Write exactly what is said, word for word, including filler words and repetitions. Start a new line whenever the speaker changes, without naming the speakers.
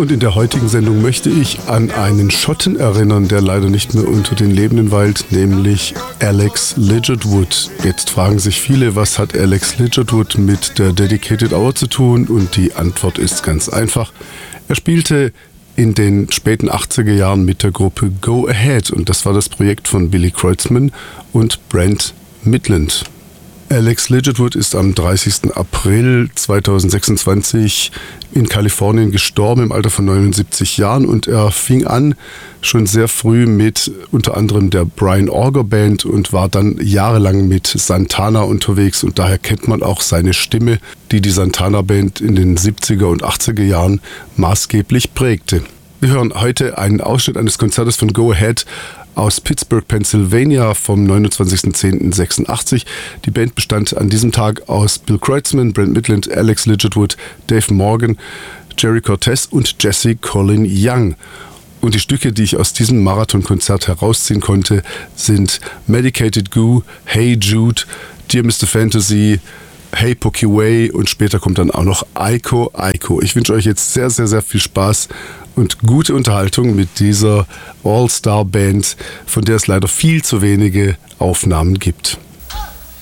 Und in der heutigen Sendung möchte ich an einen Schotten erinnern, der leider nicht mehr unter den Lebenden weilt, nämlich Alex Ligertwood. Jetzt fragen sich viele, was hat Alex Ligertwood mit der Dedicated Hour zu tun? Und die Antwort ist ganz einfach. Er spielte in den späten achtziger Jahren mit der Gruppe Go Ahead und das war das Projekt von Billy Kreutzmann und Brent Midland. Alex Ligertwood ist am dreißigsten April zweitausendsechsundzwanzig in Kalifornien gestorben im Alter von neunundsiebzig Jahren und er fing an schon sehr früh mit unter anderem der Brian Auger Band und war dann jahrelang mit Santana unterwegs und daher kennt man auch seine Stimme, die die Santana Band in den siebziger und achtziger Jahren maßgeblich prägte. Wir hören heute einen Ausschnitt eines Konzertes von Go Ahead aus Pittsburgh, Pennsylvania vom neunundzwanzigsten zehnten sechsundachtzig. Die Band bestand an diesem Tag aus Bill Kreutzmann, Brent Midland, Alex Ligertwood, Dave Morgan, Jerry Cortez und Jesse Colin Young. Und die Stücke, die ich aus diesem Marathonkonzert herausziehen konnte, sind Medicated Goo, Hey Jude, Dear Mister Fantasy, Hey Pookie Way und später kommt dann auch noch Aiko Aiko. Ich wünsche euch jetzt sehr, sehr, sehr viel Spaß und gute Unterhaltung mit dieser All-Star-Band, von der es leider viel zu wenige Aufnahmen gibt.